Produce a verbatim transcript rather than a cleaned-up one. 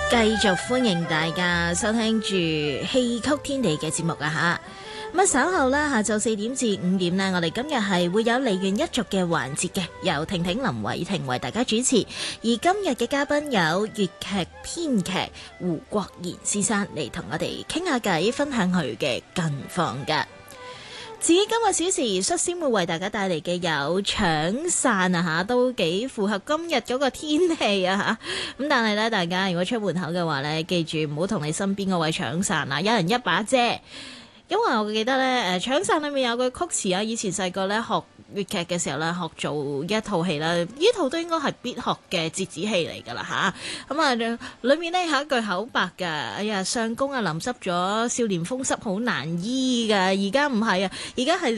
繼續歡迎大家收聽住戲曲天地嘅節目啊吓，咁啊稍後啦，下晝四點至五點呢，我哋今日係會有梨園一族嘅環節嘅，由婷婷林偉婷為大家主持，而今日嘅嘉賓有粵劇編劇胡國賢先生嚟同我哋傾下偈，分享佢嘅近況噶。至於今個小時率先會為大家帶嚟嘅有搶傘啊吓，都幾符合今日嗰個天氣啊吓。咁但係咧，大家如果出門口嘅話咧，記住唔好同你身邊嗰位搶傘啊，一人一把遮。因為我記得咧，誒搶傘裏面有句曲詞啊，以前細個咧學粵劇嘅時候咧，學做一套戲啦，呢套都應該係必學嘅折子戲嚟㗎啦吓，咁啊，裏面咧有一句口白㗎，哎呀，相公啊淋濕咗，少年風濕好難醫㗎。而家唔係啊，而家係